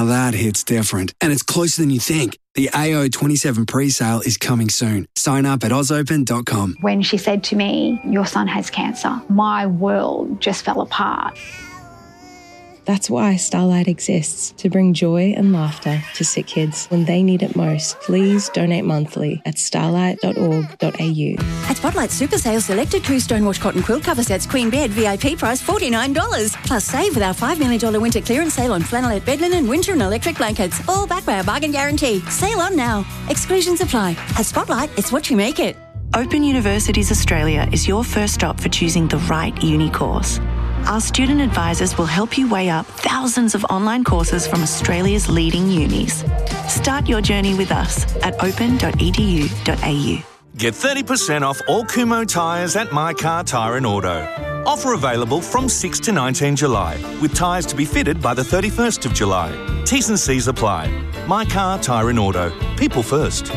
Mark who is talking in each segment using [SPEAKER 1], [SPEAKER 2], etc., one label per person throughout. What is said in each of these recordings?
[SPEAKER 1] That hits different. And it's closer than you think. The AO27 pre-sale is coming soon. Sign up at ausopen.com.
[SPEAKER 2] When she said to me, "Your son has cancer," my world just fell apart.
[SPEAKER 3] That's why Starlight exists, to bring joy and laughter to sick kids when they need it most. Please donate monthly at starlight.org.au.
[SPEAKER 4] At Spotlight Super Sale, selected Coo Stonewash cotton quilt cover sets, queen bed, VIP price $49. Plus save with our $5 million winter clearance sale on flannelette bed linen, winter and electric blankets. All backed by a bargain guarantee. Sale on now. Exclusions apply. At Spotlight, it's what you make it.
[SPEAKER 5] Open Universities Australia is your first stop for choosing the right uni course. Our student advisors will help you weigh up thousands of online courses from Australia's leading unis. Start your journey with us at open.edu.au.
[SPEAKER 6] Get 30% off all Kumho tyres at My Car Tyre and Auto. Offer available from 6 to 19 July, with tyres to be fitted by the 31st of July. T's and C's apply. My Car Tyre and Auto. People first.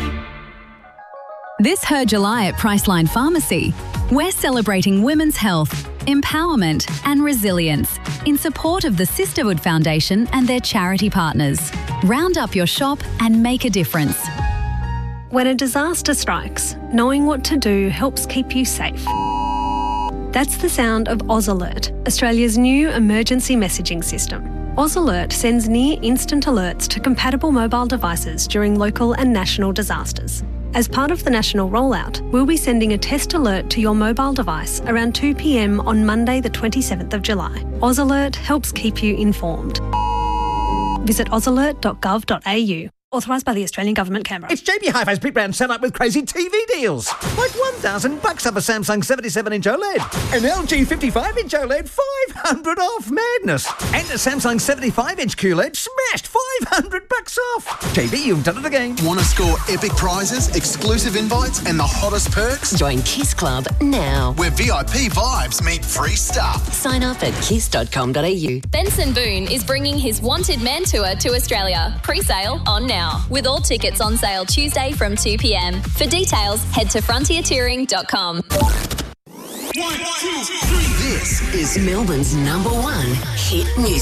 [SPEAKER 7] This Her July at Priceline Pharmacy, we're celebrating women's health, empowerment and resilience in support of the Sisterhood Foundation and their charity partners. Round up your shop and make a difference.
[SPEAKER 8] When a disaster strikes, knowing what to do helps keep you safe. That's the sound of Oz Alert, Australia's new emergency messaging system. Oz Alert sends near-instant alerts to compatible mobile devices during local and national disasters. As part of the national rollout, we'll be sending a test alert to your mobile device around 2 p.m. on Monday the 27th of July. Oz Alert helps keep you informed. Visit ozalert.gov.au. Authorised by the Australian Government, Canberra.
[SPEAKER 9] It's JB Hi-Fi's Big Brand set up with crazy TV deals. Like $1,000 off a Samsung 77-inch OLED. An LG 55-inch OLED, $500 off. Madness. And a Samsung 75-inch QLED smashed $500 off. JB, you've done it again.
[SPEAKER 10] Want to score epic prizes, exclusive invites and the hottest perks?
[SPEAKER 11] Join Kiss Club now.
[SPEAKER 10] Where VIP vibes meet free stuff.
[SPEAKER 11] Sign up at kiss.com.au.
[SPEAKER 12] Benson Boone is bringing his Wanted Men Tour to Australia. Pre-sale on now, with all tickets on sale Tuesday from 2 p.m. For details, head to frontiertouring.com.
[SPEAKER 10] 1, 2, 3. This is
[SPEAKER 11] Melbourne's #1 hit music.